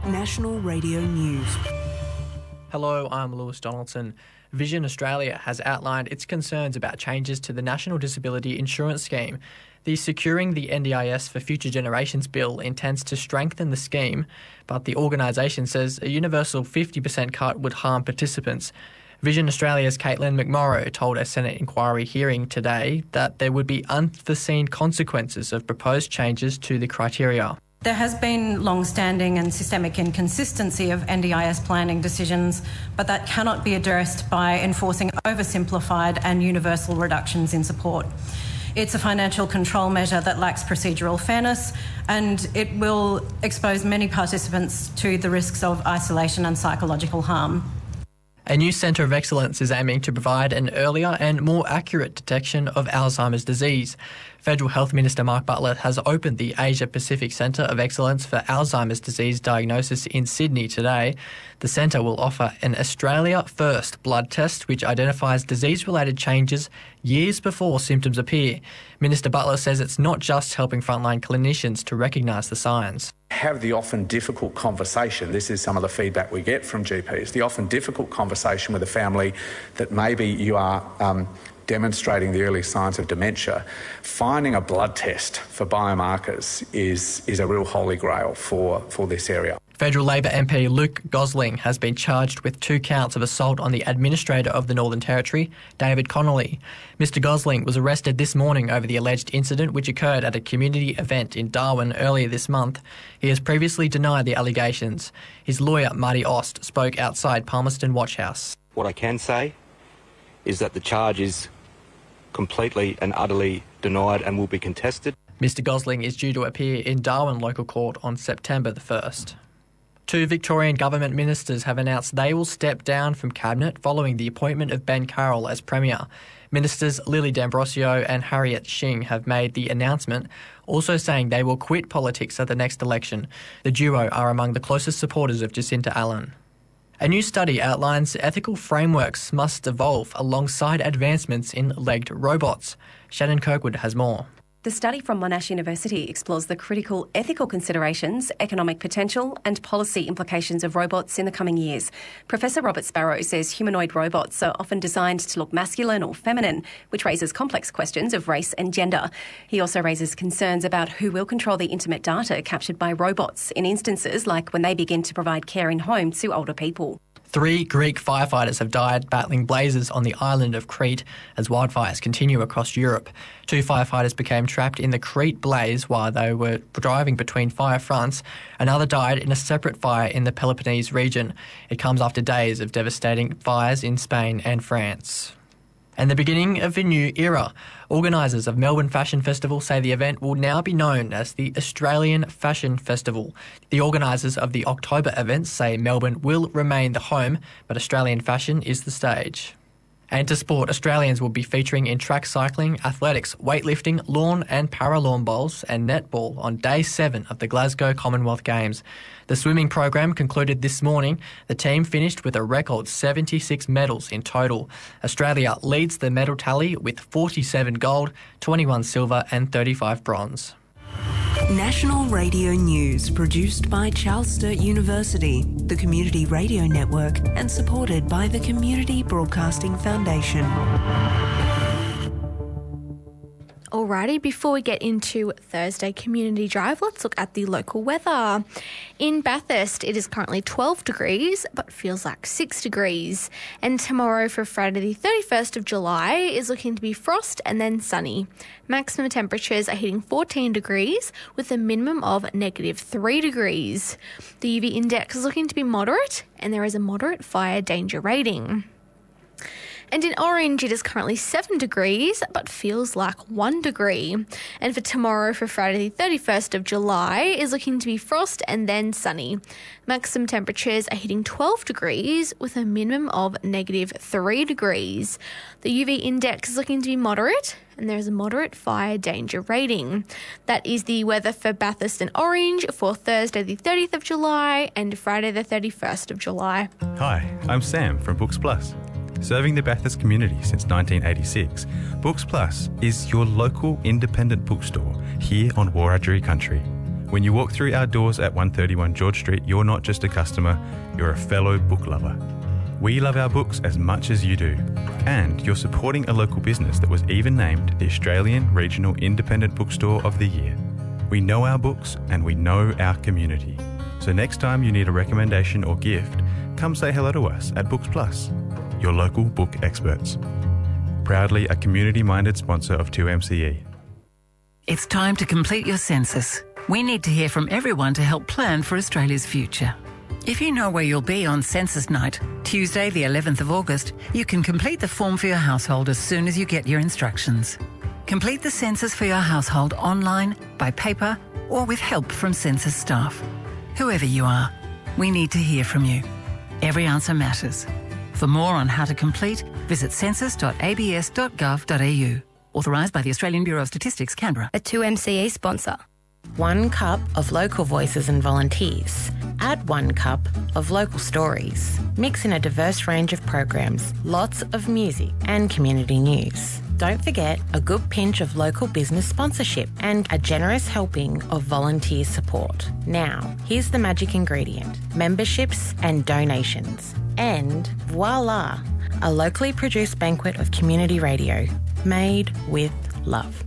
National Radio News. Hello, I'm Lewis Donaldson. Vision Australia has outlined its concerns about changes to the National Disability Insurance Scheme. The Securing the NDIS for Future Generations bill intends to strengthen the scheme, but the organisation says a universal 50% cut would harm participants. Vision Australia's Caitlin McMorrow told a Senate inquiry hearing today that there would be unforeseen consequences of proposed changes to the criteria. There has been long-standing and systemic inconsistency of NDIS planning decisions, but that cannot be addressed by enforcing oversimplified and universal reductions in support. It's a financial control measure that lacks procedural fairness, and it will expose many participants to the risks of isolation and psychological harm. A new centre of excellence is aiming to provide an earlier and more accurate detection of Alzheimer's disease. Federal Health Minister Mark Butler has opened the Asia Pacific Centre of Excellence for Alzheimer's Disease Diagnosis in Sydney today. The centre will offer an Australia-first blood test which identifies disease-related changes years before symptoms appear. Minister Butler says it's not just helping frontline clinicians to recognise the signs. Have the often difficult conversation. This is some of the feedback we get from GPs. The often difficult conversation with a family that maybe you are demonstrating the early signs of dementia. Finding a blood test for biomarkers is a real holy grail for this area. Federal Labor MP Luke Gosling has been charged with 2 counts of assault on the Administrator of the Northern Territory, David Connolly. Mr Gosling was arrested this morning over the alleged incident which occurred at a community event in Darwin earlier this month. He has previously denied the allegations. His lawyer, Marty Ost, spoke outside Palmerston Watch House. What I can say is that the charge is completely and utterly denied and will be contested. Mr Gosling is due to appear in Darwin Local Court on September the 1st. 2 Victorian government ministers have announced they will step down from Cabinet following the appointment of Ben Carroll as Premier. Ministers Lily D'Ambrosio and Harriet Shing have made the announcement, also saying they will quit politics at the next election. The duo are among the closest supporters of Jacinta Allen. A new study outlines ethical frameworks must evolve alongside advancements in legged robots. Shannon Kirkwood has more. The study from Monash University explores the critical ethical considerations, economic potential and policy implications of robots in the coming years. Professor Robert Sparrow says humanoid robots are often designed to look masculine or feminine, which raises complex questions of race and gender. He also raises concerns about who will control the intimate data captured by robots in instances like when they begin to provide care in home to older people. 3 Greek firefighters have died battling blazes on the island of Crete as wildfires continue across Europe. 2 firefighters became trapped in the Crete blaze while they were driving between fire fronts. Another died in a separate fire in the Peloponnese region. It comes after days of devastating fires in Spain and France. And the beginning of a new era. Organisers of Melbourne Fashion Festival say the event will now be known as the Australian Fashion Festival. The organisers of the October events say Melbourne will remain the home, but Australian fashion is the stage. And to sport, Australians will be featuring in track cycling, athletics, weightlifting, lawn and para-lawn bowls and netball on Day 7 of the Glasgow Commonwealth Games. The swimming program concluded this morning. The team finished with a record 76 medals in total. Australia leads the medal tally with 47 gold, 21 silver and 35 bronze. National Radio News, produced by Charles Sturt University, the Community Radio Network, and supported by the Community Broadcasting Foundation. Alrighty, before we get into Thursday Community Drive, let's look at the local weather. In Bathurst, it is currently 12 degrees, but feels like 6 degrees. And tomorrow for Friday the 31st of July is looking to be frost and then sunny. Maximum temperatures are hitting 14 degrees with a minimum of -3 degrees. The UV index is looking to be moderate and there is a moderate fire danger rating. And in Orange, it is currently 7 degrees, but feels like 1 degree. And for tomorrow, for Friday the 31st of July, is looking to be frost and then sunny. Maximum temperatures are hitting 12 degrees with a minimum of -3 degrees. The UV index is looking to be moderate, and there is a moderate fire danger rating. That is the weather for Bathurst and Orange for Thursday the 30th of July and Friday the 31st of July. Hi, I'm Sam from Books Plus. Serving the Bathurst community since 1986, Books Plus is your local independent bookstore here on Wiradjuri country. When you walk through our doors at 131 George Street, you're not just a customer, you're a fellow book lover. We love our books as much as you do. And you're supporting a local business that was even named the Australian Regional Independent Bookstore of the Year. We know our books and we know our community. So next time you need a recommendation or gift, come say hello to us at Books Plus, your local book experts. Proudly a community-minded sponsor of 2MCE. It's time to complete your census. We need to hear from everyone to help plan for Australia's future. If you know where you'll be on census night, Tuesday the 11th of August, you can complete the form for your household as soon as you get your instructions. Complete the census for your household online, by paper, or with help from census staff. Whoever you are, we need to hear from you. Every answer matters. For more on how to complete, visit census.abs.gov.au. Authorised by the Australian Bureau of Statistics, Canberra. A 2MCE sponsor. 1 cup of local voices and volunteers. Add 1 cup of local stories. Mix in a diverse range of programs, lots of music and community news. Don't forget a good pinch of local business sponsorship and a generous helping of volunteer support. Now, here's the magic ingredient: memberships and donations. And voila, a locally produced banquet of community radio made with love.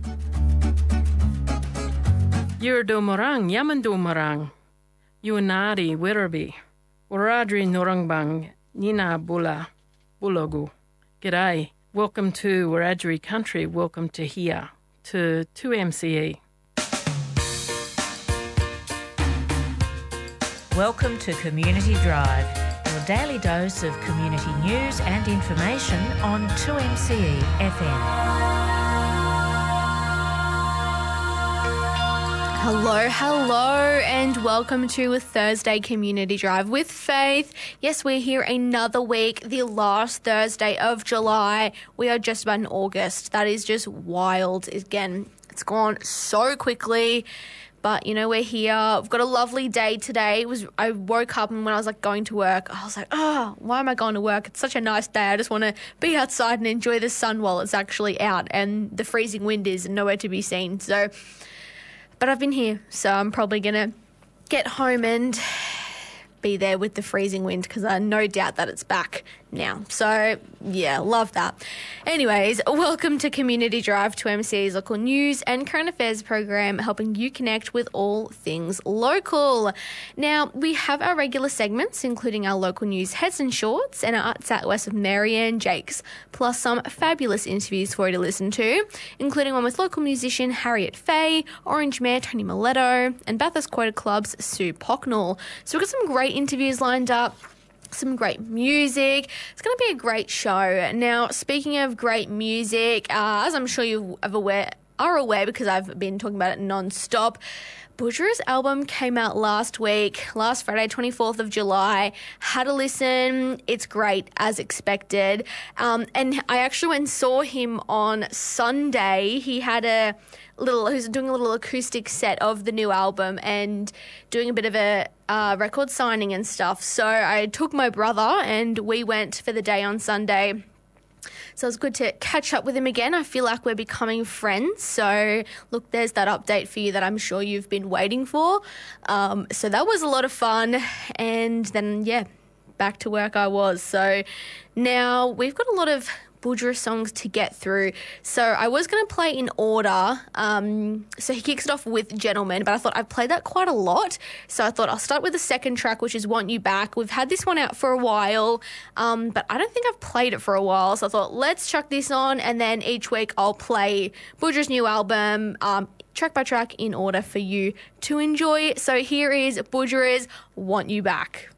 Yurdomorang, Yamandomorang, Yuanari, Wirraby, Waradri Norangbang, Nina Bula, Bulogu. G'day. Welcome to Wiradjuri country. Welcome to here, to 2MCE. Welcome to Community Drive, your daily dose of community news and information on 2MCE FM. Hello, and welcome to a Thursday Community Drive with Faith. Yes, we're here another week, the last Thursday of July. We are just about in August. That is just wild. Again, it's gone so quickly. But, you know, we're here. We've got a lovely day today. I woke up and when I was, going to work, I was like, why am I going to work? It's such a nice day. I just want to be outside and enjoy the sun while it's actually out. And the freezing wind is nowhere to be seen. But I've been here, so I'm probably going to get home and be there with the freezing wind because I no doubt that it's back now. So, yeah, love that. Anyways, welcome to Community Drive, 2MCE's local news and current affairs program, helping you connect with all things local. Now, we have our regular segments, including our local news heads and shorts and our Arts Out West with Marianne Jakes, plus some fabulous interviews for you to listen to, including one with local musician Harriet Fay, Orange Mayor Tony Miletto, and Bathurst Quota Club's Sue Pocknell. So we've got some great interviews lined up. Some great music. It's going to be a great show. Now, speaking of great music, as I'm sure you are aware because I've been talking about it non-stop, Boojera's album came out last week, last Friday, 24th of July. Had a listen. It's great, as expected. And I actually went and saw him on Sunday. He was doing a little acoustic set of the new album and doing a bit of a record signing and stuff. So I took my brother and we went for the day on Sunday. So it was good to catch up with him again. I feel like we're becoming friends. So, look, there's that update for you that I'm sure you've been waiting for. So that was a lot of fun. And then, back to work I was. So now we've got a lot of Boojera songs to get through. So I was going to play in order. So he kicks it off with Gentleman, but I thought I've played that quite a lot. So I thought I'll start with the second track, which is Want You Back. We've had this one out for a while, but I don't think I've played it for a while. So I thought, let's chuck this on, and then each week I'll play Boojera's new album, track by track in order for you to enjoy. So here is Boojera's Want You Back.